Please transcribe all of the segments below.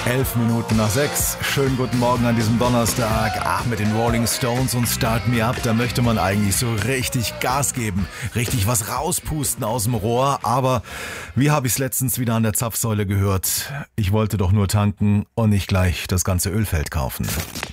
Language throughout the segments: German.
11:11. Schönen guten Morgen an diesem Donnerstag. Ach, mit den Rolling Stones und Start Me Up, da möchte man eigentlich so richtig Gas geben, richtig was rauspusten aus dem Rohr. Aber wie habe ich es letztens wieder an der Zapfsäule gehört? Ich wollte doch nur tanken und nicht gleich das ganze Ölfeld kaufen.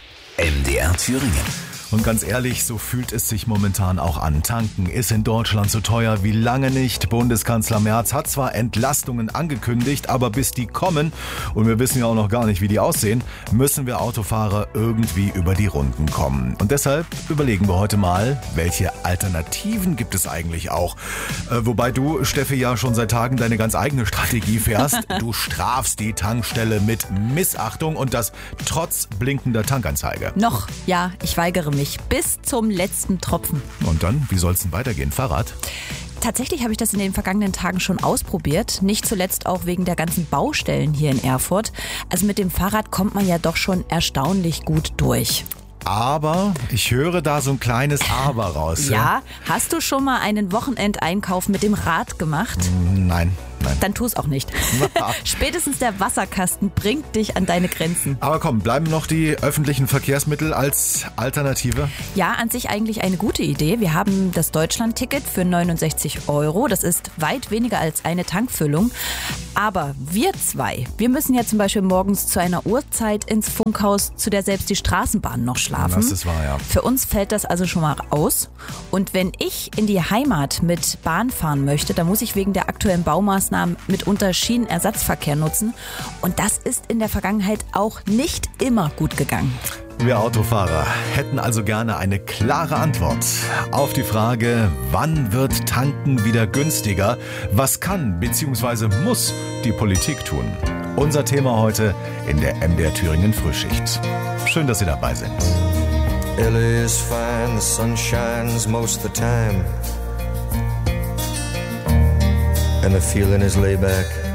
MDR Thüringen. Und ganz ehrlich, so fühlt es sich momentan auch an. Tanken ist in Deutschland so teuer wie lange nicht. Bundeskanzler Merz hat zwar Entlastungen angekündigt, aber bis die kommen, und wir wissen ja auch noch gar nicht, wie die aussehen, müssen wir Autofahrer irgendwie über die Runden kommen. Und deshalb überlegen wir heute mal, welche Alternativen gibt es eigentlich auch. Wobei du, Steffi, ja schon seit Tagen deine ganz eigene Strategie fährst. Du strafst die Tankstelle mit Missachtung und das trotz blinkender Tankanzeige. Noch, ja, ich weigere mich bis zum letzten Tropfen. Und dann, wie soll es denn weitergehen? Fahrrad? Tatsächlich habe ich das in den vergangenen Tagen schon ausprobiert. Nicht zuletzt auch wegen der ganzen Baustellen hier in Erfurt. Also mit dem Fahrrad kommt man ja doch schon erstaunlich gut durch. Aber ich höre da so ein kleines Aber raus. Ja, hast du schon mal einen Wochenendeinkauf mit dem Rad gemacht? Nein. Dann tu es auch nicht. Spätestens der Wasserkasten bringt dich an deine Grenzen. Aber komm, bleiben noch die öffentlichen Verkehrsmittel als Alternative? Ja, an sich eigentlich eine gute Idee. Wir haben das Deutschland-Ticket für 69 €. Das ist weit weniger als eine Tankfüllung. Aber wir zwei, wir müssen ja zum Beispiel morgens zu einer Uhrzeit ins Funkhaus, zu der selbst die Straßenbahnen noch schlafen. Das ist wahr, ja. Für uns fällt das also schon mal aus. Und wenn ich in die Heimat mit Bahn fahren möchte, dann muss ich wegen der aktuellen Baumaßnahmen mitunter Schienenersatzverkehr nutzen. Und das ist in der Vergangenheit auch nicht immer gut gegangen. Wir Autofahrer hätten also gerne eine klare Antwort auf die Frage, wann wird Tanken wieder günstiger? Was kann bzw. muss die Politik tun? Unser Thema heute in der MDR Thüringen Frühschicht. Schön, dass Sie dabei sind. LA is fine, the sun shines most of the time. And the feeling is laid back